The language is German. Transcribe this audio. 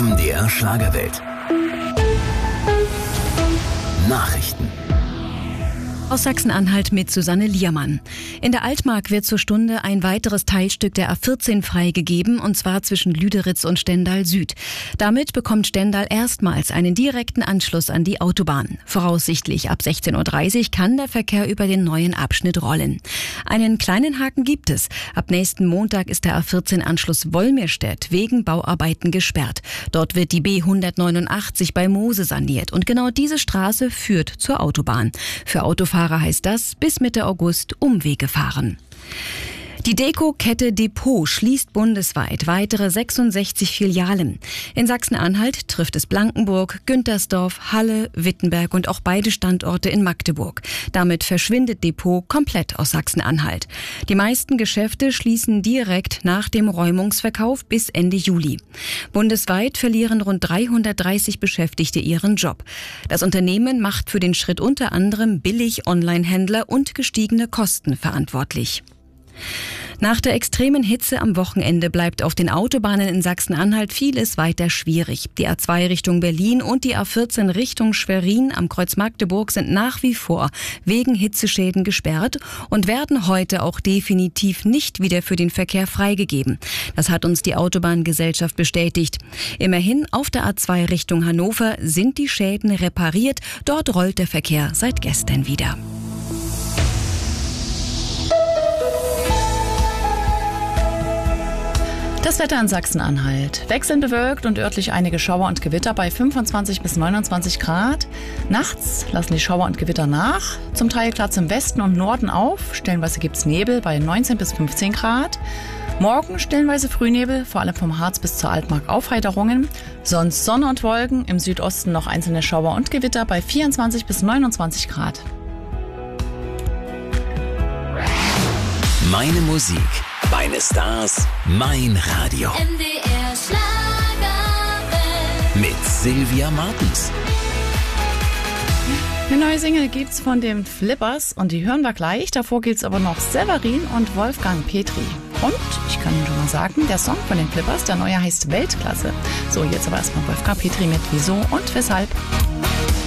MDR Schlagerwelt. Nachrichten. Aus Sachsen-Anhalt mit Susanne Liermann. In der Altmark wird zur Stunde ein weiteres Teilstück der A14 freigegeben, und zwar zwischen Lüderitz und Stendal Süd. Damit bekommt Stendal erstmals einen direkten Anschluss an die Autobahn. Voraussichtlich ab 16:30 Uhr kann der Verkehr über den neuen Abschnitt rollen. Einen kleinen Haken gibt es. Ab nächsten Montag ist der A14-Anschluss Wolmirstedt wegen Bauarbeiten gesperrt. Dort wird die B189 bei Mose saniert, und genau diese Straße führt zur Autobahn. Für Autofahrer heißt das bis Mitte August Umwege fahren. Die Deko-Kette Depot schließt bundesweit weitere 66 Filialen. In Sachsen-Anhalt trifft es Blankenburg, Güntersdorf, Halle, Wittenberg und auch beide Standorte in Magdeburg. Damit verschwindet Depot komplett aus Sachsen-Anhalt. Die meisten Geschäfte schließen direkt nach dem Räumungsverkauf bis Ende Juli. Bundesweit verlieren rund 330 Beschäftigte ihren Job. Das Unternehmen macht für den Schritt unter anderem Billig-Online-Händler und gestiegene Kosten verantwortlich. Nach der extremen Hitze am Wochenende bleibt auf den Autobahnen in Sachsen-Anhalt vieles weiter schwierig. Die A2 Richtung Berlin und die A14 Richtung Schwerin am Kreuz Magdeburg sind nach wie vor wegen Hitzeschäden gesperrt und werden heute auch definitiv nicht wieder für den Verkehr freigegeben. Das hat uns die Autobahngesellschaft bestätigt. Immerhin, auf der A2 Richtung Hannover sind die Schäden repariert. Dort rollt der Verkehr seit gestern wieder. Das Wetter in Sachsen-Anhalt. Wechselnd bewölkt und örtlich einige Schauer und Gewitter bei 25 bis 29 Grad. Nachts lassen die Schauer und Gewitter nach. Zum Teil klart es im Westen und Norden auf. Stellenweise gibt es Nebel bei 19 bis 15 Grad. Morgen stellenweise Frühnebel, vor allem vom Harz bis zur Altmark Aufheiterungen. Sonst Sonne und Wolken, im Südosten noch einzelne Schauer und Gewitter bei 24 bis 29 Grad. Meine Musik, meine Stars, mein Radio. MDR Schlagerwelt. Mit Sylvia Martens. Eine neue Single gibt's von den Flippers und die hören wir gleich. Davor gibt's aber noch Severin und Wolfgang Petri. Und ich kann Ihnen schon mal sagen, der Song von den Flippers, der neue heißt Weltklasse. So, jetzt aber erstmal Wolfgang Petri mit Wieso und Weshalb.